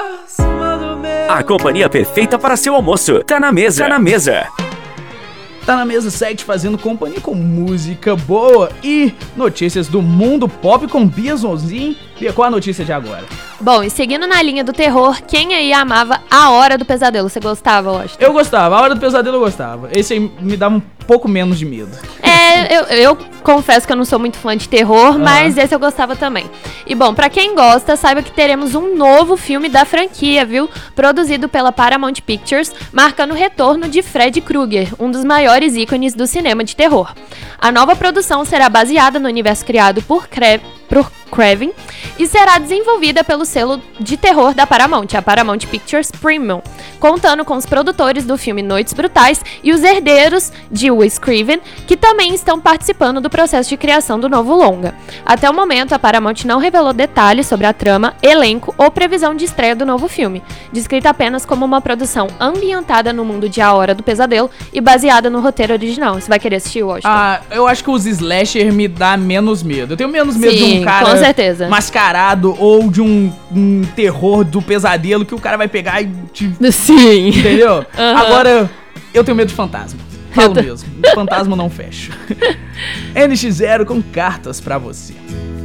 A companhia perfeita para seu almoço. Tá na mesa. Tá na mesa. Tá na mesa 7 fazendo companhia com música boa e notícias do mundo pop com Bia Zonzin. Bia, qual a notícia de agora? Bom, e seguindo na linha do terror, quem aí amava A Hora do Pesadelo? Você gostava, Washington? Eu gostava, A Hora do Pesadelo eu gostava. Esse aí me dava um pouco menos de medo. Eu confesso que eu não sou muito fã de terror, mas esse eu gostava também. E bom, pra quem gosta, saiba que teremos um novo filme da franquia, viu? Produzido pela Paramount Pictures, marcando o retorno de Freddy Krueger, um dos maiores ícones do cinema de terror. A nova produção será baseada no universo criado por Craven e será desenvolvida pelo selo de terror da Paramount, a Paramount Pictures Premium, contando com os produtores do filme Noites Brutais e os herdeiros de Wes Craven, que também estão participando do processo de criação do novo longa. Até o momento, a Paramount não revelou detalhes sobre a trama, elenco ou previsão de estreia do novo filme, descrita apenas como uma produção ambientada no mundo de A Hora do Pesadelo e baseada no roteiro original. Você vai querer assistir, Washington? Eu acho que os slasher me dá menos medo. Eu tenho menos medo de um cara com certeza. mascarado ou de um terror do pesadelo que o cara vai pegar e te... Sim. Entendeu? Agora, eu tenho medo de fantasma. Falo mesmo. Fantasma não fecha. NX0 com cartas pra você.